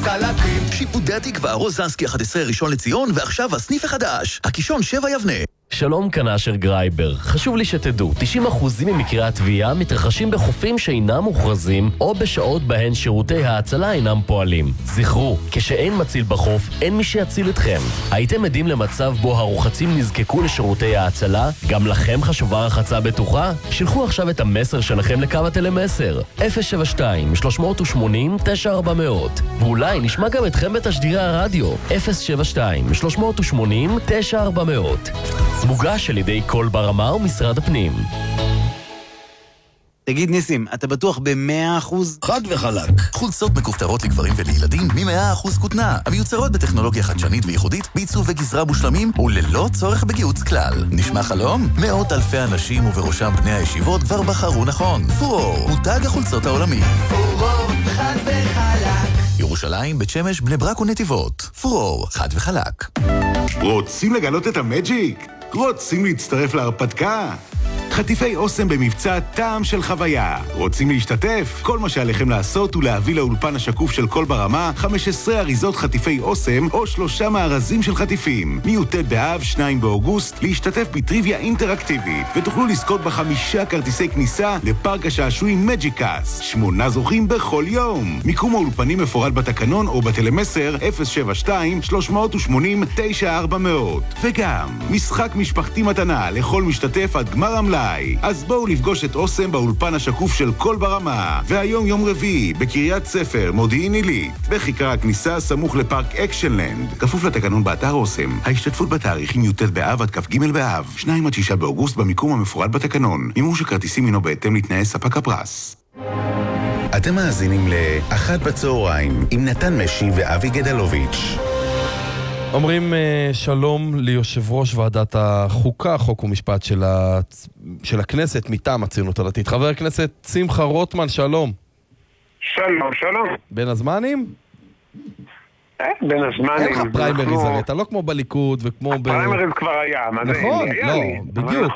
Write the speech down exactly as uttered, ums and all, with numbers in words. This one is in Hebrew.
וחלקים. שיפודי התקווה, רוזנסקי אחת עשרה ראשון לציון, ועכשיו הסניף החדש, הקישון שבע יבנה. שלום, כאן אשר גרייבר. חשוב לי שתדעו, תשעים אחוז ממקרי התביעה מתרחשים בחופים שאינם מוכרזים או בשעות בהן שירותי ההצלה אינם פועלים. זכרו, כשאין מציל בחוף, אין מי שיציל אתכם. הייתם עדים למצב בו הרוחצים נזקקו לשירותי ההצלה? גם לכם חשובה רחצה בטוחה? שלחו עכשיו את המסר שלכם לקו הטלמסר אפס שבע שתיים שלוש שמונים תשע ארבע מאות, ואולי נשמע גם אתכם בתשדירי הרדיו אפס שבע שתיים שלוש שמונים תשע ארבע מאות. מוגש על ידי כל ברמה ומשרד הפנים. תגיד ניסים, אתה בטוח ב-מאה אחוז? חד וחלק. חולצות מכופתרות לגברים ולילדים מ-מאה אחוז כותנה, המיוצרות בטכנולוגיה חדשנית וייחודית, בעיצוב וגזרה מושלמים וללא צורך בגיוץ כלל. נשמע חלום? מאות אלפי אנשים ובראשם בני הישיבות כבר בחרו נכון. פורור, מותג החולצות העולמי. פורור, חד וחלק. ירושלים, בית שמש, בני ברק ונתיבות. פורור, חד וחלק. רוצים לגלות את המג'יק? רוצים להצטרף להרפתקה? חטיפי אוסם במבצע טעם של חוויה. רוצים להשתתף? כל מה שעליכם לעשות הוא להביא לאולפן השקוף של כל ברמה חמש עשרה אריזות חטיפי אוסם או שלושה מארזים של חטיפים. מי"ט באב, שניים באוגוסט, להשתתף בטריוויה אינטראקטיבית, ותוכלו לזכות בחמישה כרטיסי כניסה לפארק השעשועים מג'יקס. שמונה זוכים בכל יום. מיקום האולפנים מפורט בתקנון או בטלמסר אפס שבע שתיים שלוש שמונים תשע ארבע מאות. וגם משחק משפחתי מתנה לכל משתתף עד גמר המלאי. אז בואו לפגוש את אוסם באולפן השקוף של כל ברמה. והיום יום רביעי בקריית ספר, מודיעין עילית, בכיכר הכניסה סמוך לפארק אקשנלנד. כפוף לתקנון באתר אוסם. ההשתתפות בתאריכים י"ט באב עד כ"ג באב, שניים עד שישה באוגוסט במיקום המפורט בתקנון. מימוש הכרטיסים הינו בהתאם לתנאי ספק הפרס. אתם מאזינים לאחת בצהריים עם נתן משי ואבי גדלוביץ'. אומרים uh, שלום ליושב ראש ועדת החוקה, חוק ומשפט של, ה... של הכנסת מטעם הציונות הדתית. חבר הכנסת שמחה רוטמן, שלום. שלום, שלום. בין הזמנים? אה, בין הזמנים. אין לך פריימריז הרי, אתה לא כמו בליכוד וכמו... הפריימריז כבר היה. נכון, לא, בדיוק.